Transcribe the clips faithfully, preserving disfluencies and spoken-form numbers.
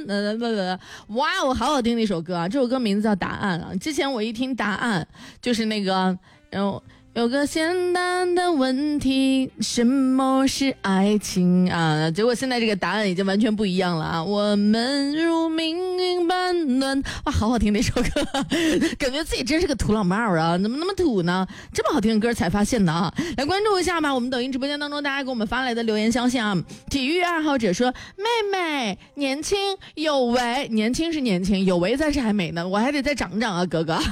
呃呃呃，哇，我好好听的一首歌啊！这首歌名字叫《答案》啊。之前我一听答案，就是那个，然后。有个简单的问题，什么是爱情啊？结果现在这个答案已经完全不一样了啊！我们如命运般暖，哇，好好听的一首歌，感觉自己真是个土老帽啊！怎么那么土呢？这么好听的歌才发现的啊！来关注一下吧，我们抖音直播间当中大家给我们发来的留言，相信啊，体育爱好者说妹妹年轻有为，年轻是年轻，有为暂时还美呢，我还得再长长啊，哥哥。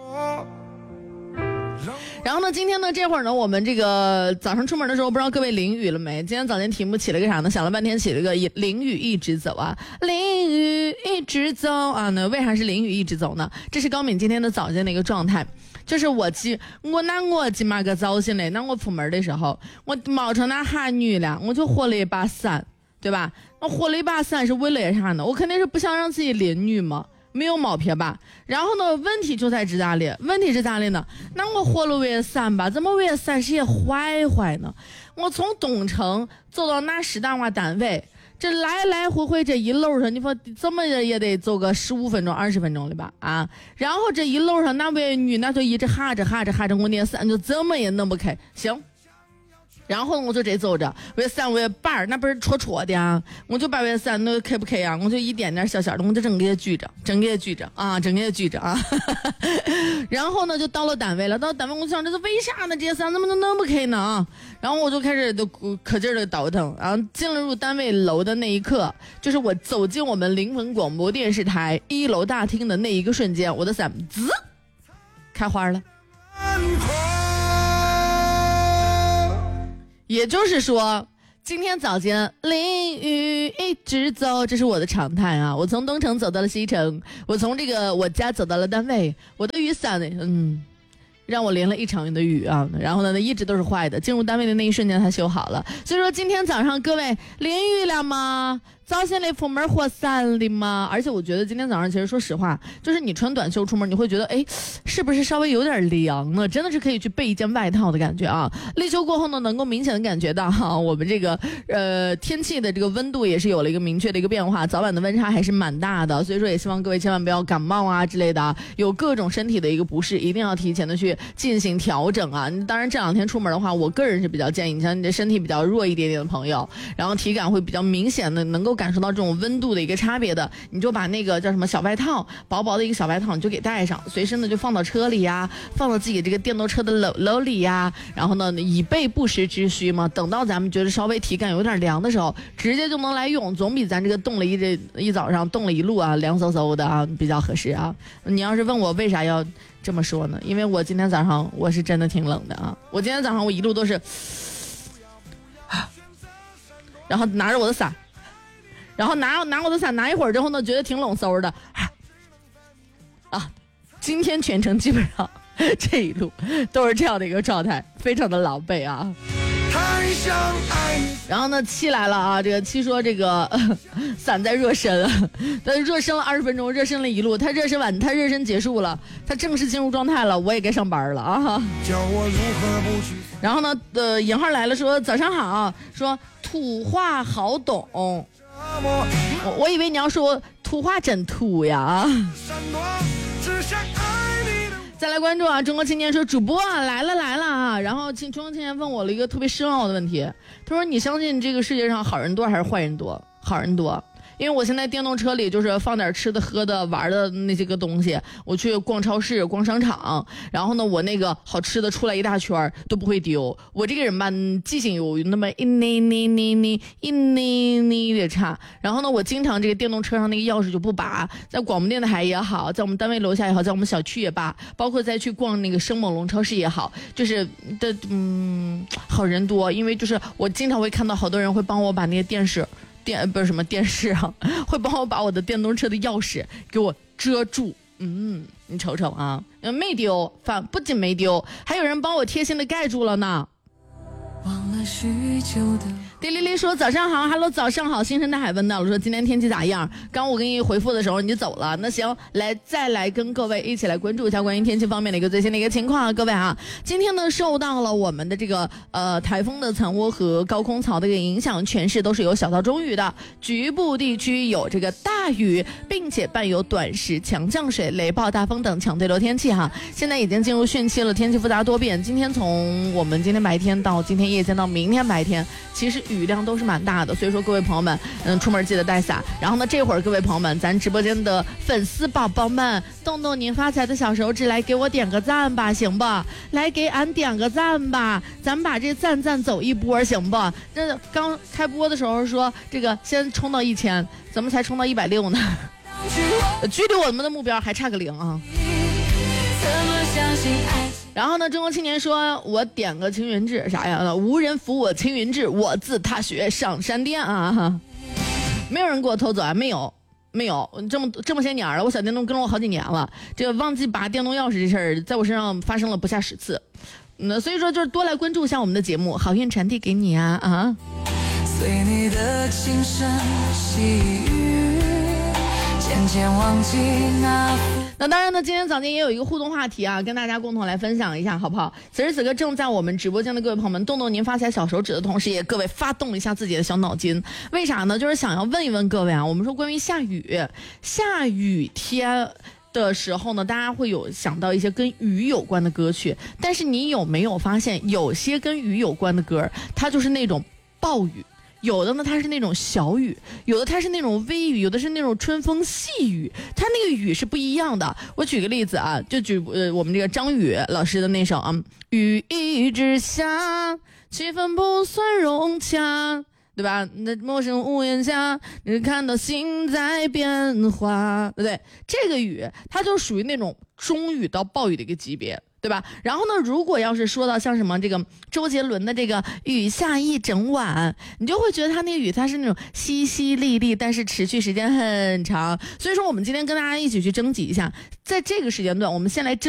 然后呢，今天呢这会儿呢，我们这个早上出门的时候，不知道各位淋雨了没？今天早间题目起了个啥呢？想了半天起了个淋雨一直走啊，淋雨一直走啊。那为啥是淋雨一直走呢？这是高敏今天的早间的一个状态。就是我今我那我今嘛个早醒嘞，那我出门的时候，我冒成那寒雨了，我就活了一把伞，对吧？我活了一把伞是为了啥呢？我肯定是不想让自己淋雨嘛。没有毛撇吧，然后呢，问题就在这哪里？问题是哪里呢？那我活了为伞吧，怎么为伞是也坏坏呢？我从东城走到那师大娃单位，这来来回回这一路上，你说怎么也得走个十五分钟、二十分钟了吧？啊，然后这一路上那位女那就一直哈着哈着哈着，我那伞就怎么也弄不开，行。然后我就这走着，为伞为板儿，那不是戳戳的啊！我就把为伞那开不开呀？我就一点点小小的，我就整个举着，整个举着啊，整个举着啊。然后呢，就到了单位了。到单位，我想这是为啥呢？这些伞怎么能弄不开呢？啊！然后我就开始就可劲儿的倒腾。然后进入单位楼的那一刻，就是我走进我们灵魂广播电视台一楼大厅的那一个瞬间，我的伞滋开花了。也就是说，今天早间淋雨一直走，这是我的常态啊！我从东城走到了西城，我从这个我家走到了单位，我的雨伞呢，嗯，让我淋了一场的雨啊！然后呢，那一直都是坏的，进入单位的那一瞬间它修好了。所以说，今天早上各位淋雨了吗？早先来出门活伞的吗？而且我觉得今天早上其实说实话，就是你穿短袖出门，你会觉得哎，是不是稍微有点凉呢？真的是可以去备一件外套的感觉啊！立秋过后呢，能够明显的感觉到哈，我们这个呃天气的这个温度也是有了一个明确的一个变化，早晚的温差还是蛮大的，所以说也希望各位千万不要感冒啊之类的，有各种身体的一个不适，一定要提前的去进行调整啊！当然这两天出门的话，我个人是比较建议，你像你的身体比较弱一点点的朋友，然后体感会比较明显的能够感受到这种温度的一个差别的，你就把那个叫什么小外套，薄薄的一个小外套你就给带上，随身的就放到车里呀，放到自己这个电动车的篓篓里呀，然后呢以备不时之需嘛，等到咱们觉得稍微体感有点凉的时候，直接就能来用，总比咱这个冻了一这一早上冻了一路啊，凉飕飕的啊比较合适啊。你要是问我为啥要这么说呢？因为我今天早上我是真的挺冷的啊，我今天早上我一路都是然后拿着我的伞，然后拿拿我的伞拿一会儿之后呢，觉得挺冷馊的啊。今天全程基本上这一路都是这样的一个状态，非常的狼狈啊。然后呢，七来了啊！这个七说这个呃伞在热身了，他热身了二十分钟，热身了一路，他热身完，他热身结束了，他正式进入状态了，我也该上班了啊！教我如何不去。然后呢，呃，引号来了，说早上好，说土话好懂，我我以为你要说土话真土呀。再来关注啊！中国青年说主播啊来了来了啊！然后中国青年问我了一个特别深奥的问题，他说你相信这个世界上好人多还是坏人多？好人多。因为我现在电动车里就是放点吃的喝的玩的那些个东西，我去逛超市逛商场，然后呢我那个好吃的出来一大圈都不会丢。我这个人吧记性有那么一捏捏捏捏一捏捏的差，然后呢我经常这个电动车上那个钥匙就不拔，在广播电台也好，在我们单位楼下也好，在我们小区也罢，包括再去逛那个生猛龙超市也好，就是的嗯好人多。因为就是我经常会看到好多人会帮我把那个电视电不是什么电视啊，会帮我把我的电动车的钥匙给我遮住。嗯，你瞅瞅啊，没丢，反不仅没丢，还有人帮我贴心的盖住了呢。 忘了许久的迪丽丽说早上好 ，Hello， 早上好，星辰大海问到了，说今天天气咋样？刚我给你回复的时候你就走了，那行，来再来跟各位一起来关注一下关于天气方面的一个最新的一个情况啊，各位啊，今天呢受到了我们的这个呃台风的残涡和高空槽的一个影响，全市都是有小到中雨的，局部地区有这个大雨，并且伴有短时强降水、雷暴、大风等强对流天气哈。现在已经进入汛期了，天气复杂多变。今天从我们今天白天到今天夜间到明天白天，其实雨量都是蛮大的，所以说各位朋友们，嗯，出门记得带伞。然后呢，这会儿各位朋友们，咱直播间的粉丝宝宝们，动动您发财的小手指来给我点个赞吧，行吧？来给俺点个赞吧，咱们把这赞赞走一波，行吧？这刚开播的时候说这个先冲到一千，怎么才冲到一百六呢？距离我们的目标还差个零啊！然后呢，中国青年说，我点个青云志啥呀？无人扶我青云志，我自踏雪上山巅啊！没有人给我偷走啊，没有。没有，这么这么些年了，我小电动跟了我好几年了，这个忘记拔电动钥匙这事儿在我身上发生了不下十次，那、嗯、所以说就是多来关注一下我们的节目，好运传递给你啊啊！随你的轻声细语，渐渐忘记那。那当然呢，今天早间也有一个互动话题啊，跟大家共同来分享一下，好不好？此时此刻正在我们直播间的各位朋友们，动动您发财小手指的同时，也各位发动一下自己的小脑筋。为啥呢？就是想要问一问各位啊，我们说关于下雨，下雨天的时候呢，大家会有想到一些跟雨有关的歌曲，但是你有没有发现，有些跟雨有关的歌，它就是那种暴雨。有的呢，它是那种小雨，有的它是那种微雨，有的是那种春风细雨，它那个雨是不一样的。我举个例子啊，就举呃我们这个张宇老师的那首啊，雨一直下，气氛不算融洽，对吧？那陌生屋檐下，你看到心在变化，对不对？这个雨它就属于那种中雨到暴雨的一个级别。对吧？然后呢，如果要是说到像什么这个周杰伦的这个雨下一整晚，你就会觉得他那个雨它是那种淅淅沥沥，但是持续时间很长。所以说我们今天跟大家一起去征集一下，在这个时间段我们先来征